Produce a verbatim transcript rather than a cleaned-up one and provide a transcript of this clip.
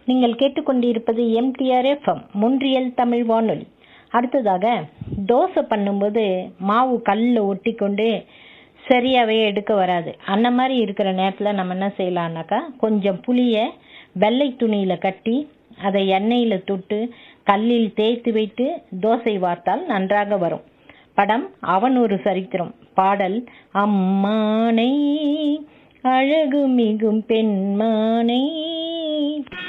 நீங்கள் கேட்டுக்கொண்டிருப்பது MTR FM முன்றியல் Tamil வானொலி. அடுத்ததாக தோசை பண்ணும்போது மாவு கல்லில் ஒட்டி கொண்டு சரியாகவே எடுக்க வராது. அந்த மாதிரி இருக்கிற நேரத்தில் நம்ம என்ன செய்யலான்னாக்கா, கொஞ்சம் புளியை வெள்ளை துணியில் கட்டி அதை எண்ணெயில் தொட்டு கல்லில் தேய்த்து வைத்து தோசை வார்த்தால் நன்றாக வரும். படம் அவன் ஒரு சரித்திரம். பாடல் அம்மானை அழகு மிகும் பெண்மானை.